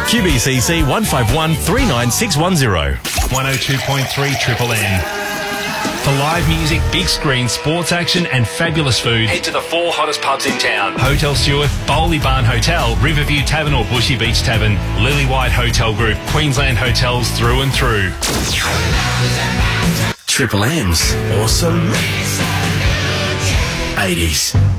QBCC 151 39610. 102.3 Triple M. For live music, big screen, sports action and fabulous food, head to the 4 hottest pubs in town. Hotel Stewart, Bowley Barn Hotel, Riverview Tavern or Bushy Beach Tavern, Lily White Hotel Group, Queensland hotels through and through. Triple M's awesome 80s.